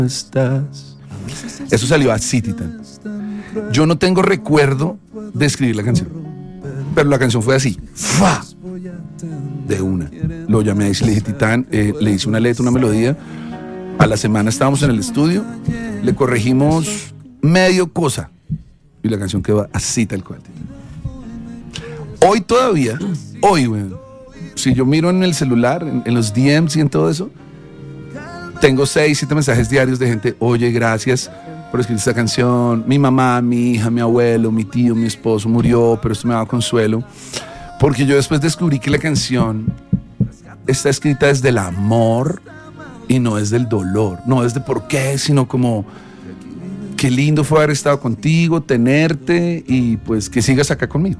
estás. Eso salió así, Titán. Yo no tengo recuerdo de escribir la canción, pero la canción fue así, ¡fa! De una. Lo llamé y le dije, Titán, le hice una letra, una melodía. A la semana estábamos en el estudio, le corregimos medio cosa y la canción quedó así tal cual. Hoy todavía, güey, si yo miro en el celular, en los DMs y en todo eso, tengo 6, 7 mensajes diarios de gente, oye, gracias por escribir esta canción, mi mamá, mi hija, mi abuelo, mi tío, mi esposo murió, pero esto me da consuelo, porque yo después descubrí que la canción está escrita desde el amor y no desde el dolor, no desde por qué, sino como qué lindo fue haber estado contigo, tenerte y pues que sigas acá conmigo.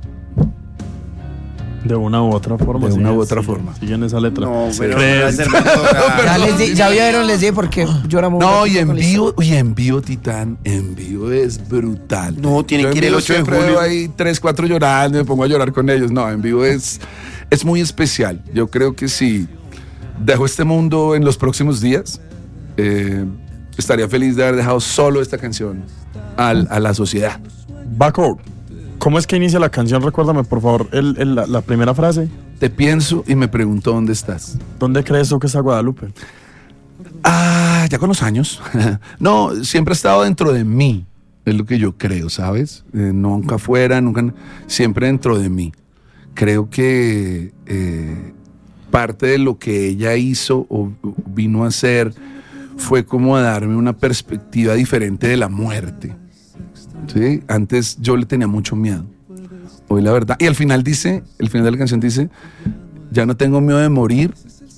De una u otra forma. De una u otra forma. Siguen esa letra. No, pero ya vieron, les di porque lloramos. No, y en vivo, Titán, en vivo es brutal. No, tienen que ir el 8 de julio. Hay 3, 4 llorando, me pongo a llorar con ellos. No, en vivo es muy especial. Yo creo que si dejo este mundo en los próximos días, estaría feliz de haber dejado solo esta canción a la sociedad. Baco, ¿cómo es que inicia la canción? Recuérdame, por favor, la primera frase. Te pienso y me pregunto dónde estás. ¿Dónde crees tú que está Guadalupe? Ya con los años. No, siempre ha estado dentro de mí. Es lo que yo creo, ¿sabes? Nunca afuera, siempre dentro de mí. Creo que parte de lo que ella hizo o vino a hacer fue como a darme una perspectiva diferente de la muerte. ¿Sí? Antes yo le tenía mucho miedo. Hoy la verdad. Y al final de la canción dice, ya no tengo miedo de morir.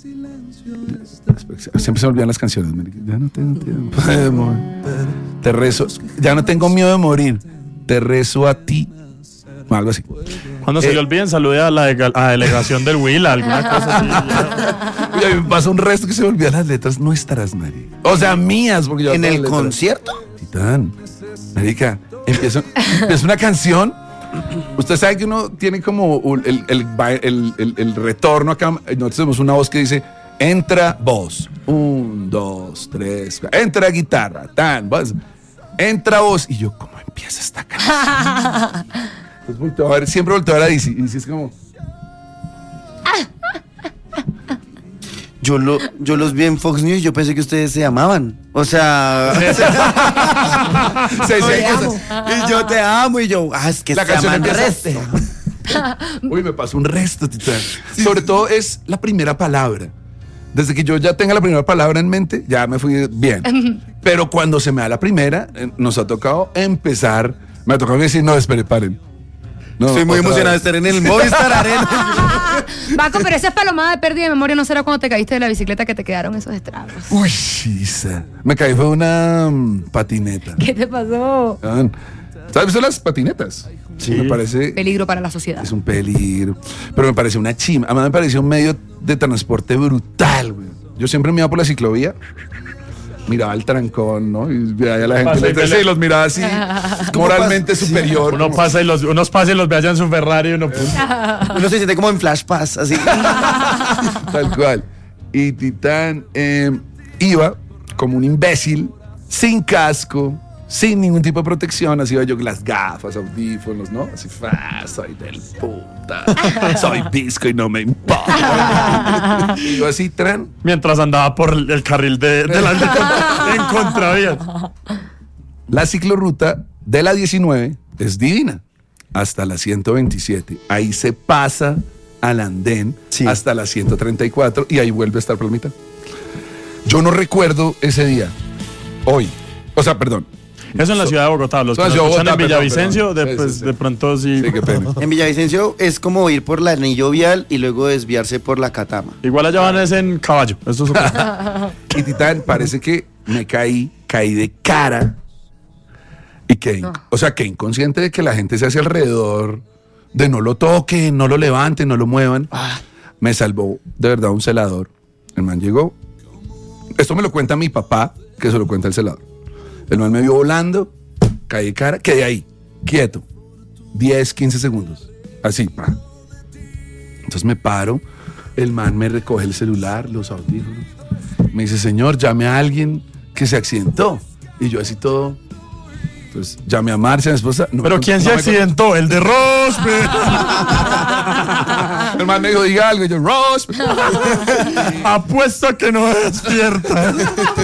Siempre se me olvidan las canciones. Ya no tengo tiempo de morir. Te rezo. Ya no tengo miedo de morir. Te rezo a ti. Algo así. Cuando se le olviden, salude a la delegación del Huila, alguna cosa así. Y a mí me pasa un resto que se me olvidan las letras nuestras, marica. O sea, mías. Porque yo ¿En el concierto? Titán, marica, empieza una canción. Usted sabe que uno tiene como el retorno acá. Nosotros tenemos una voz que dice, entra voz. 1, 2, 3. Entra guitarra. Voz. Entra voz. Y yo, ¿cómo empieza esta canción? Pues siempre volteo a ver a Dizzy. Y Dizzy es como... Yo los vi en Fox News, yo pensé que ustedes se amaban. O sea... Y yo te amo, y yo... es que la se aman resto. Uy, me pasó un resto, Titán. Sobre todo es la primera palabra. Desde que yo ya tenga la primera palabra en mente, ya me fui bien. Pero cuando se me da la primera, nos ha tocado empezar. Me ha tocado decir, no, espere, paren. No, estoy muy emocionado de estar en el Movistar Arena. Baco, pero esa palomada de pérdida de memoria no será cuando te caíste de la bicicleta que te quedaron esos estragos. Uy, Isa. Me caí, fue una patineta. ¿Qué te pasó? ¿Sabes? Son las patinetas. Sí. Me parece... Peligro para la sociedad. Es un peligro. Pero me parece una chimba. Además me pareció un medio de transporte brutal, güey. Yo siempre me iba por la ciclovía, miraba el trancón, ¿no? Y veía a la gente y los miraba así, moralmente superior. Unos pasa y los ve allá en su Ferrari y uno se siente como en Flash Pass, así. Tal cual. Y Titán iba como un imbécil, sin casco, sin ningún tipo de protección. Así iba yo con las gafas, audífonos, ¿no? Así, soy del puta, soy disco y no me importa. Y yo así, mientras andaba por el carril de la en contravía. La ciclorruta de la 19 es divina, hasta la 127. Ahí se pasa al andén, sí, hasta la 134 y ahí vuelve a estar por la mitad. Yo no recuerdo ese día, hoy, o sea, perdón. Eso en la ciudad de Bogotá, los que nos escuchan en Villavicencio, de pronto sí. Sí, qué pena. En Villavicencio es como ir por el anillo vial y luego desviarse por la Catama. Igual allá van es en caballo. Eso es y Titán, parece que me caí de cara y o sea, que inconsciente de que la gente se hace alrededor, de no lo toquen, no lo levanten, no lo muevan. Me salvó de verdad un celador. El man llegó. Esto me lo cuenta mi papá, que se lo cuenta el celador. El man me vio volando, caí de cara, quedé ahí, quieto, 10, 15 segundos, así, pa. Entonces me paro, el man me recoge el celular, los audífonos, me dice, señor, llame a alguien, que se accidentó. Y yo así todo. Entonces llamé a Marcia, mi esposa. ¿Pero quién se accidentó? El de Rospe. Mi hermano me dijo, diga algo. Y yo, Rospe. Apuesto a que no despierta.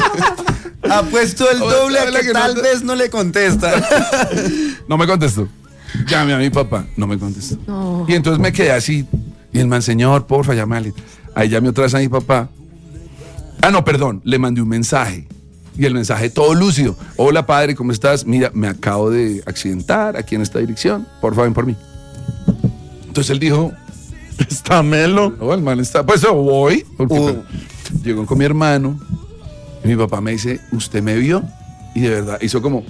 Ha puesto el doble a Hola, que que tal no- vez no le contesta. No me contestó. Llamé a mi papá, no me contestó. No. Y entonces me quedé así. Y el man, señor, porfa, llámale. Ahí llamé otra vez a mi papá. Ah, no, perdón, le mandé un mensaje. Y el mensaje todo lúcido. Hola, padre, ¿cómo estás? Mira, me acabo de accidentar aquí en esta dirección. Porfa, ven por mí. Entonces él dijo, Está melo. no, el man está, pues yo voy. Porque, Oh. llegó con mi hermano. Y mi papá me dice, ¿usted me vio? Y de verdad, hizo como...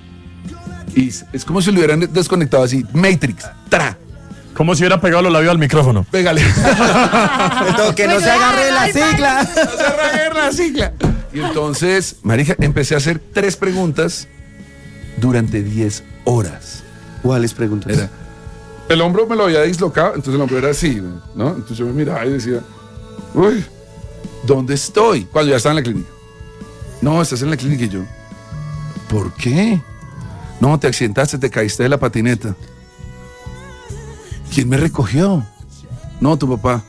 Y es como si lo hubieran desconectado así. Matrix, tra. Como si hubiera pegado los labios al micrófono. Pégale. Esto, que no se agarre la sigla. la sigla. Y entonces, marica, empecé a hacer 3 preguntas durante 10 horas. ¿Cuáles preguntas? Era, el hombro me lo había dislocado, entonces el hombro era así, ¿no? Entonces yo me miraba y decía, uy, ¿dónde estoy? Cuando ya estaba en la clínica. No, estás en la clínica. Y yo, ¿por qué? No, te accidentaste, te caíste de la patineta. ¿Quién me recogió? No, tu papá.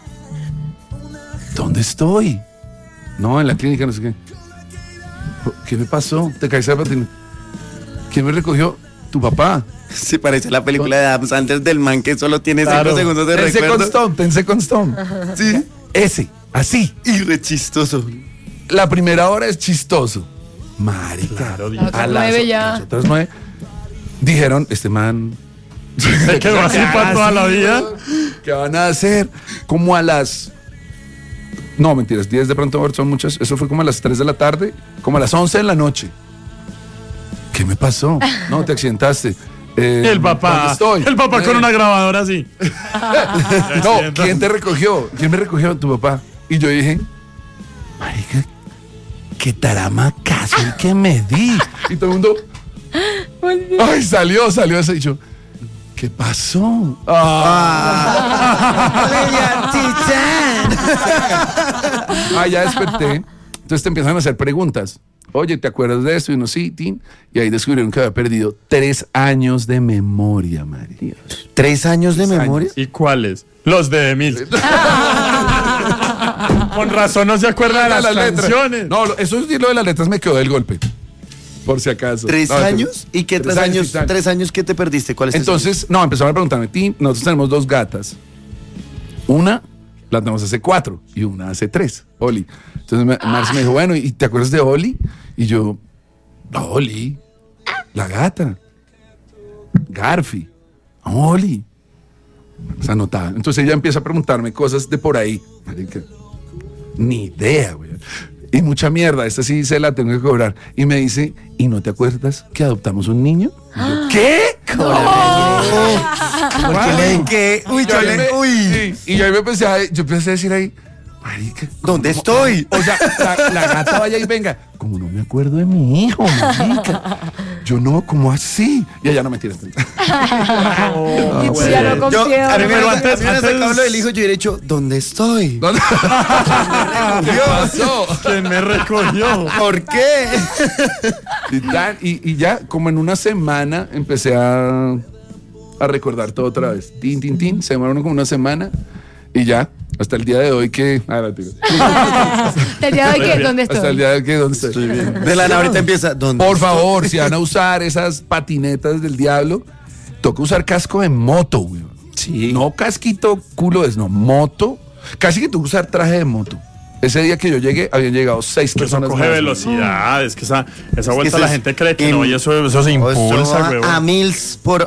¿Dónde estoy? No, en la clínica, no sé qué. ¿Qué me pasó? Te caíste de la patineta. ¿Quién me recogió? Tu papá. Se parece a la película de Adam Sandler del man que solo tiene 5 Claro. segundos de Pensé con recuerdo. Stone, pensé con Stone. Sí. Ese, así. Y re chistoso. La primera hora es chistoso. Marica. Claro, La otra 9 ya. Las otras 9 dijeron, este man... Se quedó así para toda la vida. ¿Qué van a hacer? Como a las... No, mentiras, 10 de pronto son muchas. Eso fue como a las 3 de la tarde, como a las 11 de la noche. ¿Qué me pasó? No, te accidentaste. El papá. ¿Dónde estoy? El papá con una grabadora así. No, ¿quién te recogió? ¿Quién me recogió? Tu papá. Y yo dije, marica, qué taramacazo el que me di. Y todo el mundo, ay, salió eso. Y yo, ¿qué pasó? Ya desperté. Entonces te empiezan a hacer preguntas. Oye, ¿te acuerdas de esto? Y uno sí, tin. Y ahí descubrieron que había perdido 3 años de memoria, María. 3 años de memoria. ¿Y cuáles? Los de Emil. Con razón no se acuerda de las letras. canciones. No, eso sí, lo de las letras me quedó del golpe. Por si acaso. 3 No, años. ¿Y qué 3 años? 3 años que te perdiste. ¿Cuál es? Entonces, no, empezaron a preguntarme, Tim, nosotros tenemos 2 gatas. Una la tenemos hace 4 y una hace 3, Oli. Entonces Marcia me dijo, bueno, ¿y te acuerdas de Oli? Y yo, Oli, la gata. Garfi, Oli. Se anotaba. Entonces ella empieza a preguntarme cosas de por ahí. Marica, ni idea, güey. Y mucha mierda, esta sí se la tengo que cobrar. Y me dice, ¿y no te acuerdas que adoptamos un niño? Y yo, ¿qué? ¿Qué? Uy, Yo ahí chole, me- uy. sí, y yo ahí empecé a decir ahí, marica, ¿Dónde estoy? o sea, la gata vaya y venga, como no me acuerdo de mi hijo, marica. Yo no, como así. Y ella no me tira. Y tú ya no Yo, confío. a mí me Pero hubiera antes- sacado lo del hijo, yo hubiera dicho, ¿dónde estoy? ¿Dónde? ¿Qué pasó? ¿Quién me recogió? ¿Por qué? Y ya, como en una semana, empecé a recordar todo otra vez. Tin, tin, tin. Se demoraron como una semana. Y ya, hasta el día de hoy que... El día de hoy, ¿qué? ¿Dónde Hasta el estoy? día de hoy que... ¿Dónde estoy? De la nada ahorita empieza, ¿dónde? Por favor, si van a usar esas patinetas del diablo, toca usar casco de moto, güey. Sí. No casquito culo es, no, moto. Casi que tuve que usar traje de moto. Ese día que yo llegué, habían llegado 6 Que eso personas coge más. velocidad. Es que esa vuelta eso la es gente cree que en- no, y eso se impulsa, Eso güey. a mils por...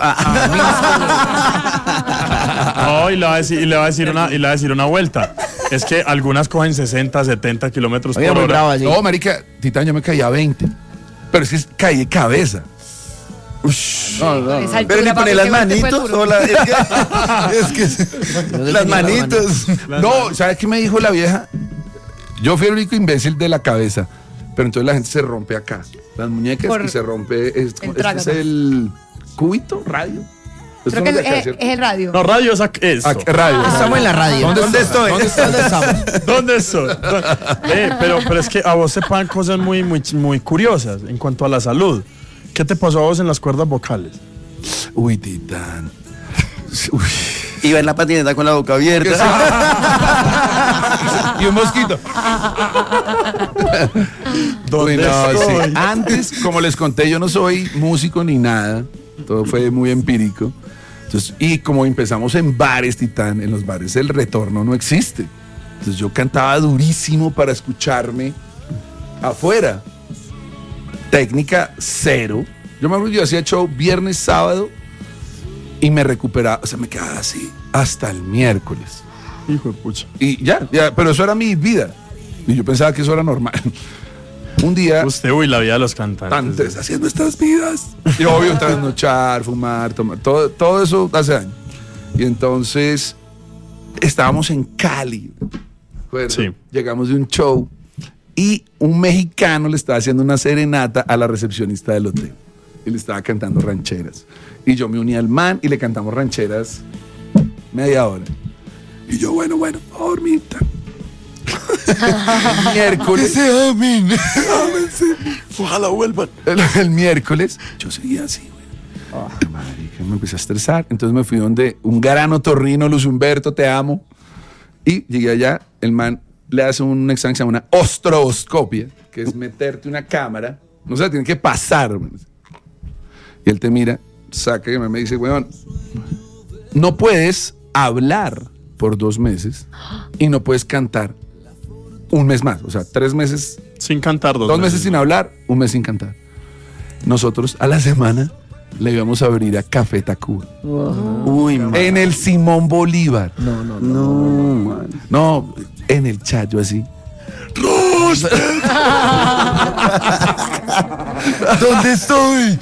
No, y le va a decir una vuelta. Es que algunas cogen 60, 70 kilómetros Oye, por muy hora. bravo así. No, marica, Titán, yo me caí a 20. Pero es que caí de cabeza. Ush. No, no, no. Esa altura, Pero ni papi, poner las ese golpe fue manitos duro. o la... Es que las manitos. No, ¿sabes qué me dijo la vieja? Yo fui el único imbécil de la cabeza. Pero entonces la gente se rompe acá. Las muñecas Por y se rompe. Este es trágame. el cúbito radio. Creo que es el radio. No, radio es esto. Radio. Estamos en la radio. ¿Dónde estoy? ¿Dónde estamos? ¿Dónde estoy? Pero es que a vos te pasan cosas muy, muy, muy curiosas en cuanto a la salud. ¿Qué te pasó a vos en las cuerdas vocales? Uy, Titán. Uy. Iba en la patineta con la boca abierta. Y un mosquito. ¿Dónde Uy, no, estoy? sí. Antes, como les conté, yo no soy músico ni nada. Todo fue muy empírico. Entonces, y como empezamos en bares, Titán, en los bares el retorno no existe. Entonces yo cantaba durísimo para escucharme afuera. Técnica cero. Yo me acuerdo, yo hacía show viernes, sábado y me recuperaba, o sea, me quedaba así hasta el miércoles. Hijo de pucha. Y ya, pero eso era mi vida. Y yo pensaba que eso era normal. Un día, Usted, la vida de los cantantes. antes, haciendo nuestras vidas. Y obvio, trasnochar, fumar, tomar, todo eso hace años. Y entonces, estábamos en Cali. ¿Recuerdo? Sí. Llegamos de un show y un mexicano le estaba haciendo una serenata a la recepcionista del hotel. Y le estaba cantando rancheras. Y yo me uní al man y le cantamos rancheras media hora. Y yo, bueno, a dormir. Miércoles. Amén. Ojalá vuelvan. El miércoles, yo seguía así, güey. Marica, me empecé a estresar. Entonces me fui donde un gran otorrino, Luz Humberto, te amo. Y llegué allá, el man le hace un examen que se llama una ostroscopia, que es meterte una cámara. No sé, tiene que pasar. Man. Y él te mira, saca y me dice, weón, no puedes hablar por 2 meses y no puedes cantar un mes más. O sea, 3 meses, Sin cantar 2 meses sin hablar, 1 mes sin cantar. Nosotros a la semana le íbamos a abrir a Café Tacuba. Uy, man. En el Simón Bolívar. No, man. No, en el chat, yo así. ¿Dónde estoy?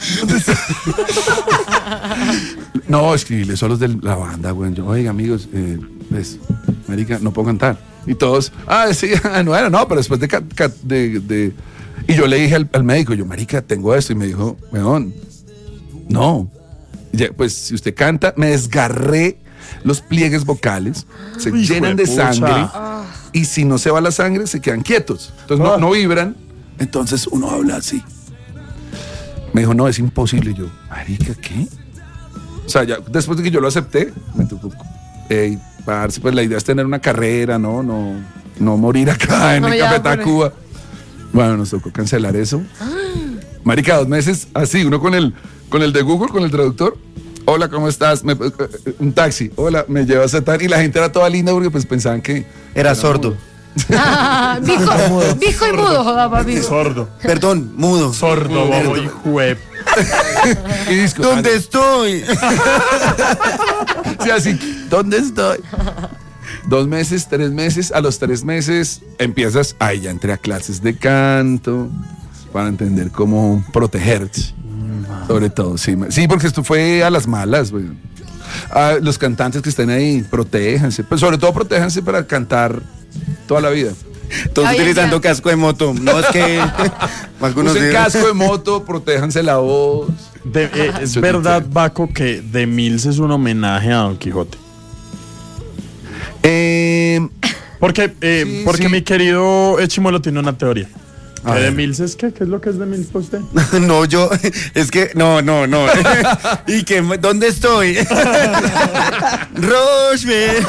No, escribirle solos de la banda, güey. Yo, oiga, amigos, pues, marica, no puedo cantar. Y todos, sí, no era, no, pero después de y yo le dije al médico, yo, marica, tengo esto. Y me dijo, weón, no. Y ya, pues, si usted canta, me desgarré los pliegues vocales, se Hijo llenan de pucha. sangre. Y si no se va la sangre, se quedan quietos. Entonces no vibran. Entonces uno habla así. Me dijo, no, es imposible. Y yo, marica, ¿qué? O sea, ya después de que yo lo acepté, me tocó, parce, pues la idea es tener una carrera, no morir acá en No, el ya, Café bueno. Tacuba. Bueno, nos tocó cancelar eso. Marica, 2 meses así, uno con el de Google, con el traductor. Hola, ¿cómo estás? Un taxi. Hola, me llevas a tal. Y la gente era toda linda porque pues pensaban que Era sordo. Disco y mudo, joda, papi. Sordo. Perdón, mudo. Sordo, bobo, hijo de... y disco. ¿Dónde estoy? Sí, así, ¿dónde estoy? 2 meses, 3 meses. A los 3 meses empiezas, ya entré a clases de canto para entender cómo protegerte. Sobre todo, sí. Sí, porque esto fue a las malas, güey. Los cantantes que estén ahí, protéjanse. Pues sobre todo, protéjanse para cantar toda la vida. Todos Ay, utilizando ya. casco de moto. No es que algunos Usen días- casco de moto, protéjanse la voz. Es Yo verdad, te- Baco, que De Mills es un homenaje a Don Quijote. Porque Sí, sí. mi querido Chimuelo tiene una teoría. A ¿Que De ver. Mills es qué? ¿Qué es lo que es De Mills para usted? No, yo, es que, no. ¿Y que dónde estoy? Rochelle.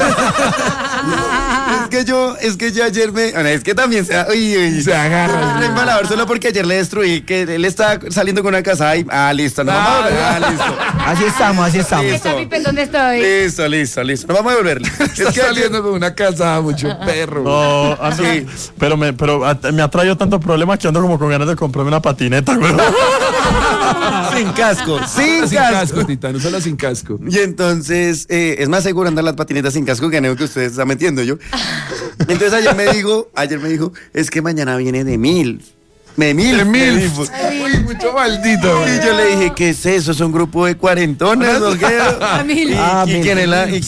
Es que yo ayer bueno, es que también Se agarra. Es embalador solo porque ayer le destruí que él está saliendo con una casada y, listo, no vamos a volver. Listo. Así estamos. ¿Dónde está Pipe? ¿Dónde estoy? Listo. No vamos a devolverle. Está saliendo de una casa, mucho perro. No, pero me ha traído tanto problema que ando como con ganas de comprarme una patineta, güey. Sin casco, sin Sin casco. casco, Titán, úsala sin casco. Y entonces es más seguro andar las patinetas sin casco que en que ustedes están metiendo yo. Entonces ayer me dijo, es que mañana viene De Mills. De Milf. De Milf. Uy, mucho maldito, güey. Y yo le dije, ¿qué es eso? ¿Es un grupo de cuarentones o qué? Camila. ¿Y quién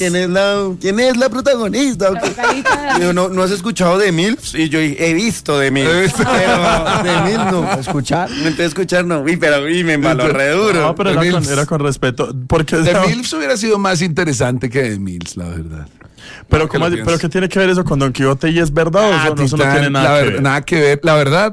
es la protagonista? ¿O qué? Y yo, ¿no has escuchado de Milf? Y yo dije, he visto de Milf. Pero de Milf no. ¿Escuchar? No te escuchar, no. Y me embaló re duro. No, pero De era Milfs. con respeto. Porque, De Mills hubiera sido más interesante que de Mills, la verdad. pero, ¿Cómo ¿cómo así? lo ¿Pero piensas? qué tiene que ver eso con Don Quijote y es verdad o eso, no, eso no Titán, tiene nada que ver? Nada que ver. La verdad,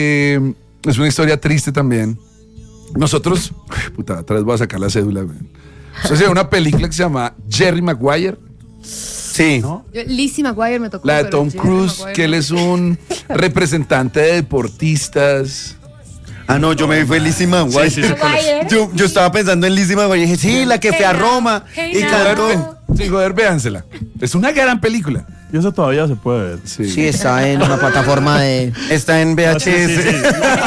es una historia triste también. Nosotros, puta, atrás voy a sacar la cédula. Eso es una película que se llama Jerry Maguire. Sí. Lizzie McGuire me tocó. La de pero Tom Jerry Cruise, Maguire que él no. es un representante de deportistas. Ah, no, yo me vi fue Lizzie McGuire. Sí, sí, sí, Yo estaba pensando en Lizzie McGuire y dije, sí, la que fue a Roma y cantó. Sí, joder, véansela. Es una gran película. Y eso todavía se puede ver. Sí. Sí, está en una plataforma de... Está en VHS. Sí, sí, sí.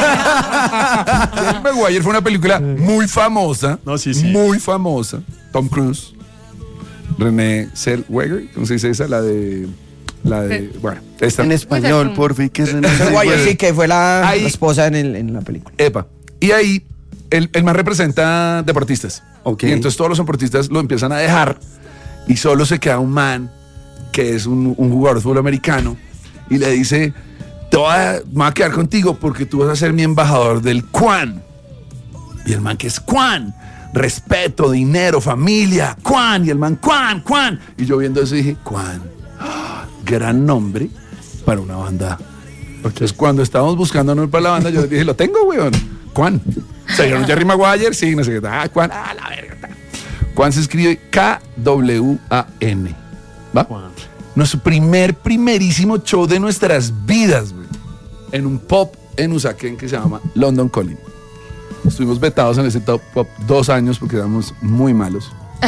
Jerry Maguire fue una película muy famosa. No, sí, sí. Muy famosa. Tom Cruise. René Zellweger, ¿cómo se dice esa? La de... Bueno, esta. En español, por fin, que es en Guayo, sí, que fue la Ahí- esposa en la película. Epa. Y ahí, el man representa deportistas. Ok. Y entonces todos los deportistas lo empiezan a dejar y solo se queda un man que es un jugador de fútbol americano y le dice, me voy a quedar contigo porque tú vas a ser mi embajador del Kwan. Y el man, que es Kwan, respeto, dinero, familia, Kwan. Y el man, Kwan. Y yo viendo eso dije, Kwan, gran nombre para una banda. Entonces cuando estábamos buscando nombre para la banda, yo dije, lo tengo, weón. Kwan. Se dijeron Jerry Maguire, sí, no sé qué. Kwan, la verga. Kwan se escribe K-W-A-N. ¿Va? Nuestro primerísimo show de nuestras vidas, güey. En un pop en Usaquén que se llama London Calling. Estuvimos vetados en ese top pop 2 años porque éramos muy malos.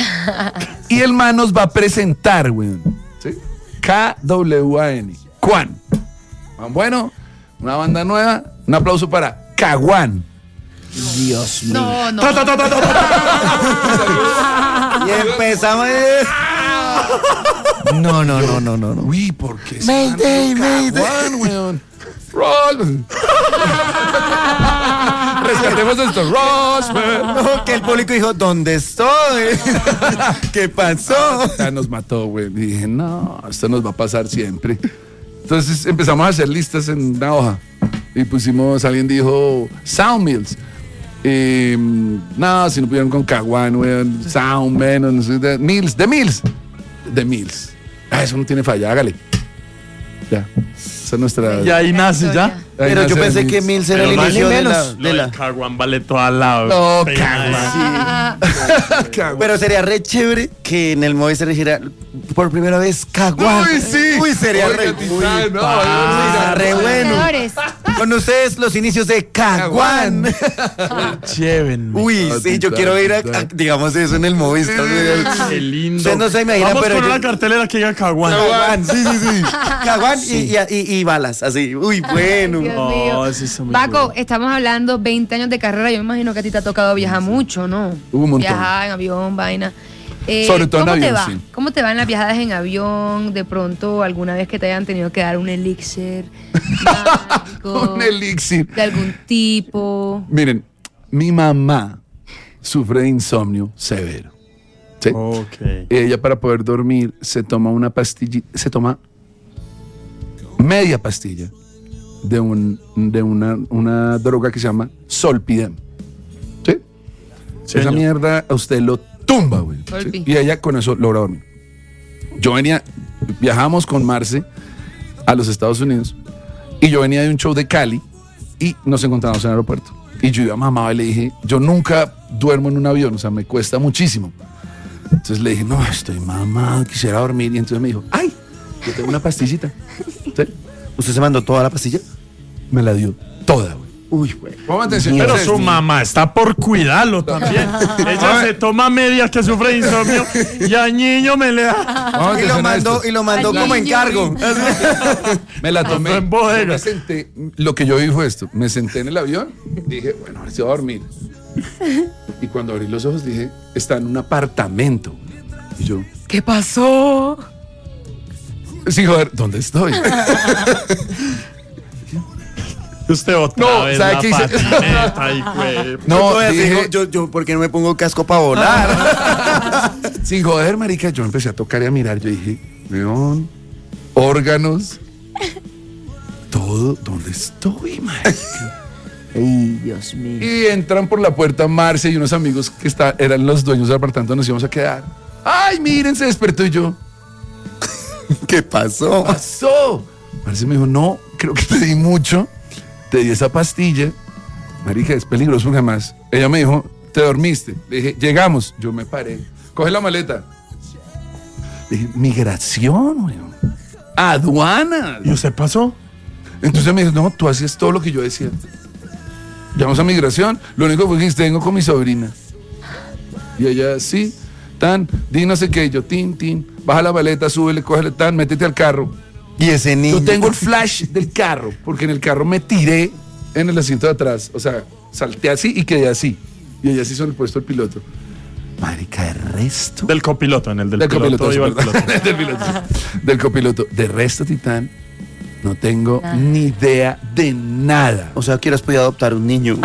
Y el man nos va a presentar, güey. ¿Sí? K-W-A-N. Kwan. Bueno, una banda nueva. Un aplauso para Caguán. Dios mío. No, no. Y empezamos. No. Uy, ¿por qué se Mayday, llama Caguán, weón? Roll. Rescatemos esto. Roll. No, que el público dijo, ¿dónde estoy? ¿Qué pasó? Ya nos mató, güey. Y dije, no, esto nos va a pasar siempre. Entonces empezamos a hacer listas en una hoja. Y pusimos, alguien dijo, Sound Mills. No, si no pudieron con Caguán, weón. Sound, menos, no sé, de Mills. Eso no tiene falla, hágale. Ya. Esa es nuestra. Y ahí nace ya. Pero yo nace pensé Mills. que Mills era el Pero no inicio ni de menos. la... Caguán vale todo al lado. No, Sí. Caguán. Caguán. Pero sería re chévere que en el móvil se dijera por primera vez Caguán. Uy, sí. Uy, sería Oiga, re, Titán, no, sería re bueno. Señores, Con ustedes los inicios de Caguán. Llévenme. Uy, Ah, sí, yo Titán, quiero ir a, Titán. digamos eso en el móvil. Qué lindo. Ustedes no se imaginan, Vamos pero con yo- una cartelera que diga Caguán. Caguán, sí. Caguán y balas, así. Uy, bueno. Dios Oh, mío. sí, está muy Paco, bueno. estamos hablando 20 años de carrera. Yo me imagino que a ti te ha tocado viajar mucho, ¿no? Un montón. Viajar en avión, vaina. Sobre todo en ¿cómo te avión, va? sí. ¿Cómo te van las viajadas en avión? De pronto, alguna vez que te hayan tenido que dar un elixir mágico, Un elixir. de algún tipo. Miren, mi mamá sufre de insomnio severo. ¿Sí? Ok. Ella, para poder dormir, se toma una pastilla, se toma media pastilla de una droga que se llama Solpidem. ¿Sí? Sí, Esa señor. mierda a usted lo tumba, güey. ¿sí? Solpi. Y ella con eso logra dormir. Viajamos con Marce a los Estados Unidos y yo venía de un show de Cali y nos encontramos en el aeropuerto. Y yo iba a mamá y le dije, yo nunca duermo en un avión, o sea, me cuesta muchísimo. Entonces le dije, no, estoy mamado, quisiera dormir. Y entonces me dijo, ay, yo tengo una pastillita. ¿Sí? ¿Usted se mandó toda la pastilla? Me la dio toda, güey. Uy, güey. Pongan atención. Pero ustedes, su mamá está por cuidarlo también. Ella se toma media que sufre de insomnio y al niño me le da. pongan Y lo atención a mandó, esto. y lo mandó Ay, como niño. encargo. Me la tomé. Fue en bodega. Yo me senté, lo que yo vi fue esto. Me senté en el avión, dije, bueno, ahora sí voy a dormir. Y cuando abrí los ojos dije, está en un apartamento. Y yo, ¿Qué pasó? sí, joder, ¿dónde estoy? Usted otra No, vez ¿sabe la qué hice? patineta, hijo de- No, dije, yo, ¿por qué no me pongo casco para volar? sin joder, marica, yo empecé a tocar y a mirar. Yo dije, weón, órganos, todo, ¿dónde estoy, marica? Ay, Dios mío. Y entran por la puerta Marcia y unos amigos que eran los dueños del apartamento, nos íbamos a quedar. Ay, miren, se despertó y yo, ¿Qué pasó? pasó? Marcia me dijo, no, creo que te di mucho, te di esa pastilla. Marica, es peligroso porque además. Ella me dijo, te dormiste. Le dije, llegamos. Yo me paré. Coge la maleta. Le dije, migración, weón. Aduanas. ¿Y usted pasó? Entonces me dijo, no, tú hacías todo lo que yo decía. Llamamos a migración. Lo único fue que vengo con mi sobrina. Y ella, sí, tan, di no sé qué. Yo, tin, baja la maleta, súbele, cógele, tan, métete al carro. Y ese niño. Yo tengo el flash del carro, porque en el carro me tiré en el asiento de atrás. O sea, salté así y quedé así. Y ella se hizo en el puesto del piloto. Marica, de resto. Del copiloto, en el del Del piloto copiloto, iba el perdón. piloto. Del piloto. Del copiloto. De resto, Titán, no tengo ni idea de nada. O sea, que hubieras podido adoptar un niño.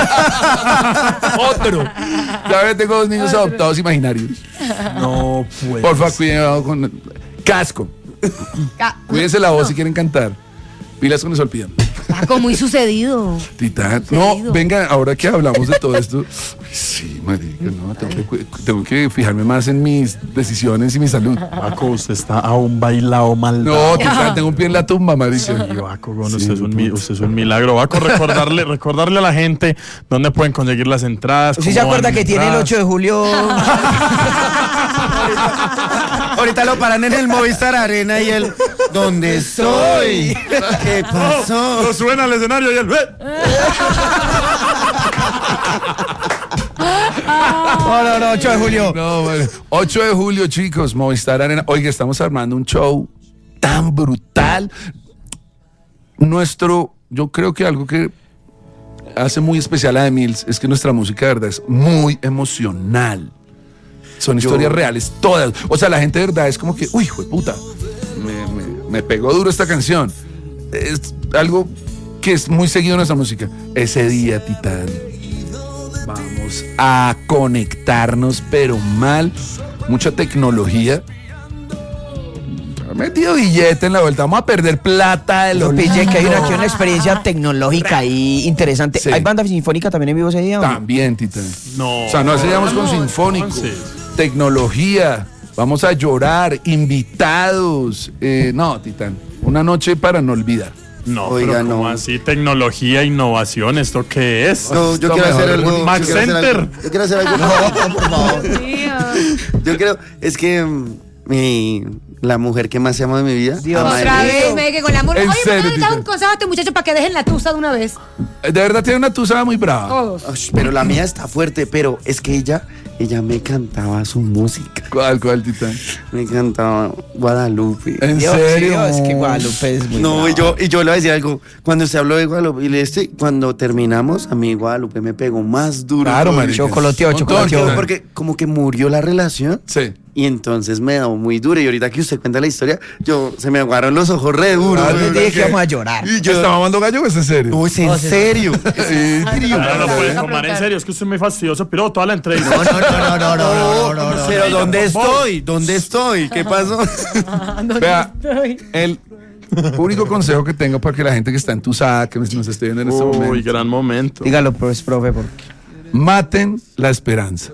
Otro. Ya ves, tengo 2 niños adoptados imaginarios. No, pues. Porfa, cuidado con casco. Cuídense la voz si quieren cantar. Pilas con eso olvidan. Paco, muy sucedido. Titán, Sucedido. no, venga, ahora que hablamos de todo esto, sí, marica, no, tengo que fijarme más en mis decisiones y mi salud. Paco, usted está a un bailado mal. No, Titán, tengo un pie en la tumba, marica. Sí, Baco, bueno, Sí, usted, es un, puta. usted es un milagro. Baco, recordarle a la gente dónde pueden conseguir las entradas. ¿Sí se cómo van acuerda que tiene el entradas. 8 de julio? Ahorita lo paran en el Movistar Arena y él, ¿dónde estoy? ¿Qué pasó? Lo suben al escenario y él. No, 8 de julio. No, vale. 8 de julio, chicos, Movistar Arena. Oiga, estamos armando un show tan brutal. Yo creo que algo que hace muy especial a The Mills es que nuestra música, de verdad, es muy emocional. Son historias reales, todas. O sea, la gente de verdad es como que, uy, hijo de puta, me pegó duro esta canción. Es algo que es muy seguido en nuestra música. Ese día, Titán, vamos a conectarnos, pero mal. Mucha tecnología. Ha metido billete en la vuelta. Vamos a perder plata de Lo los pillé que hay aquí una experiencia tecnológica y interesante. Sí. ¿Hay banda sinfónica también en vivo ese día? ¿o no? También, Titán. No. O sea, no hacíamos con sinfónico. Sí. Tecnología. Vamos a llorar. Invitados. No, Titán. Una noche para no olvidar. No, Oiga, pero ¿cómo no. así? Tecnología, innovación, ¿esto qué es? No, yo Está quiero hacer mejor. algo. Max yo quiero hacer Center. algo- Yo quiero hacer algo. No, por favor. Yo creo, es que la mujer que más amo de mi vida. Dios. ama Otra de mí. vez, me que con la amor. ¿En Oye, serio, me da Tita? un consejo a este muchacho para que dejen la tusa de una vez. De verdad tiene una tusa muy brava. Todos. Ush, pero la mía está fuerte, pero es que ella me cantaba su música. ¿Cuál, Titán? Me cantaba Guadalupe. ¿En Dios, serio? Dios, es que Guadalupe es muy No, brava. y yo le voy a decir algo. Cuando se habló de Guadalupe, y cuando terminamos, a mí Guadalupe me pegó más duro. Claro, porque- marica. Chocoloteó, Montón, chocoloteó. Titán. Porque como que murió la relación. Sí. Y entonces me dio muy duro. Y ahorita que usted cuenta la historia, se me aguaron los ojos re duros. Yo les ¿verdad dije que que? íbamos a llorar. Y ¿Yo estaba mamando gallo o es en serio? No, es en serio. Sí. No lo puede tomar en serio, es que usted es muy fastidioso, pero toda la entrevista. No. Pero ¿dónde estoy? ¿Dónde estoy? ¿Qué pasó? Vea, el único consejo que tengo para que la gente que está entusada, que nos esté viendo en este Uy, momento, gran momento. Dígalo, pues, profe, porque maten la esperanza.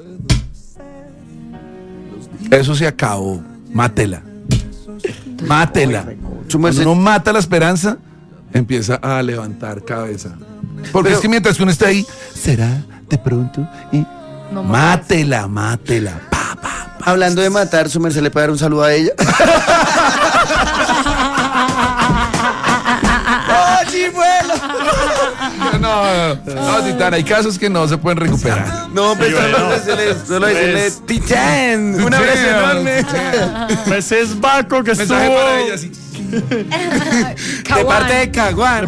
Eso se acabó. Mátela. Mátela. Su Cuando merced- uno mata la esperanza, empieza a levantar cabeza. Porque Pero- es que mientras que uno está ahí, será de pronto y No mátela. Pa. Hablando de matar, su merced le puede dar un saludo a ella. No, Titán, hay casos que no se pueden recuperar. No, pues Sí, bueno. solo decirle Titán. Un abrazo Titán, enorme. Pues es Baco que estuvo. Mensaje para ella, sí. De parte de Caguán.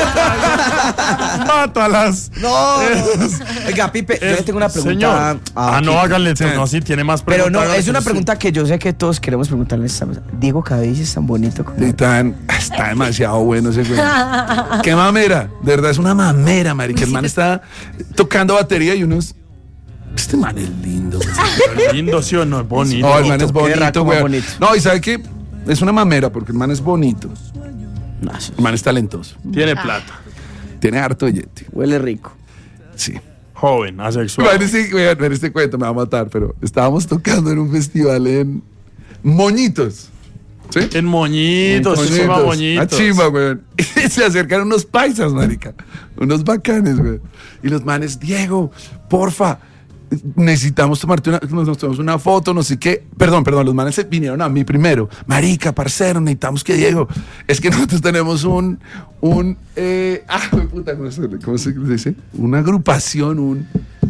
Mátalas. No. Oiga, Pipe, yo le tengo una pregunta. Señor. No, hágale. Sí. No, sí, tiene más Pero preguntas. no, es una pregunta que yo sé que todos queremos preguntarle. Diego Cabello es tan bonito como... Está demasiado bueno ese güey. Qué mamera, de verdad es una mamera, marica. El man está tocando batería y unos... Este man es lindo, güey. Lindo, sí o no, es bonito. No, el man es bonito, rato güey. más bonito. No, y sabe que es una mamera porque el man es bonito. El man es talentoso. Tiene plata. Tiene harto billete. Huele rico. Sí. Joven, asexual. Ver este cuento me va a matar, pero estábamos tocando en un festival en Moñitos. ¿Sí? En moñitos, se llama A moñitos. chimba, güey. Y se acercaron unos paisas, marica. Unos bacanes, güey. Y los manes, Diego, porfa, necesitamos nos tomamos una foto, no sé qué. Perdón, los manes se vinieron a mí primero. Marica, parcero, necesitamos que Diego. Es que nosotros tenemos puta, ¿cómo se dice? Una agrupación, un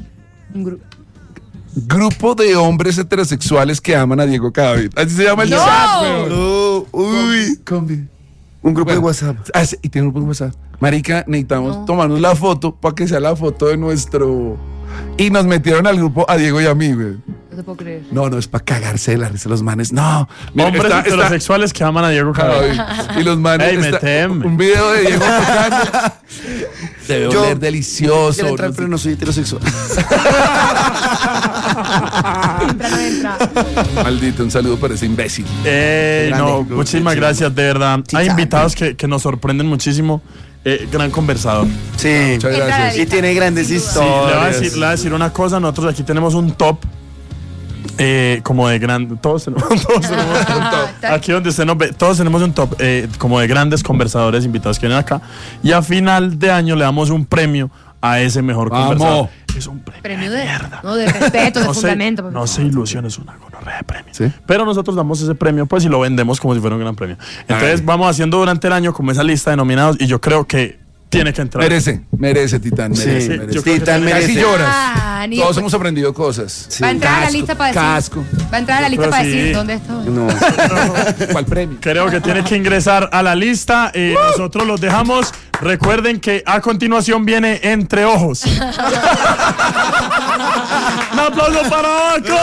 grupo de hombres heterosexuales que aman a Diego Cabello. Así se llama el chat, güey. No, uy. Un grupo de WhatsApp. Y tiene un grupo de WhatsApp. Marica, necesitamos tomarnos la foto para que sea la foto de nuestro... Y nos metieron al grupo a Diego y a mí, güey. No te puedo creer. No, es para cagarse de la risa los manes. No. Mira, Hombres heterosexuales que aman a Diego Cabello. y los manes... Ey, meteme. Un video de Diego tocando. Debe oler delicioso. Quiero entrar, pero no soy heterosexual. Entra. Maldito, un saludo para ese imbécil. No, muchísimas gracias, de verdad. Hay invitados que nos sorprenden muchísimo. Gran conversador. Sí. Muchas Entra gracias. Y tiene grandes Sí, le historias. voy a decir una cosa. Nosotros aquí tenemos un top. Como de gran. Todos tenemos un top. Aquí donde usted nos ve, todos tenemos un top como de grandes conversadores invitados que vienen acá. Y a final de año le damos un premio a ese mejor conversador. Es un premio de mierda. No, de respeto, de fundamento. No se ilusiones, una gonorrea de premio. ¿Sí? Pero nosotros damos ese premio pues y lo vendemos como si fuera un gran premio. Entonces vamos haciendo durante el año como esa lista de nominados y yo creo que tiene que entrar. Merece, Titán. Merece. yo creo que Titán tiene- merece. Casi lloras. Ni- Todos hemos aprendido cosas. Va a entrar a la lista para decir. Casco. Va a entrar a la lista Pero para sí. decir dónde estoy. No. ¿Cuál premio? Creo que tiene que ingresar a la lista. Nosotros los dejamos. Recuerden que a continuación viene Entre Ojos. Un aplauso para Baco.